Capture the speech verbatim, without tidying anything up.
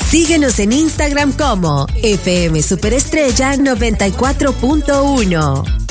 Síguenos en Instagram como F M Superestrella noventa y cuatro punto uno.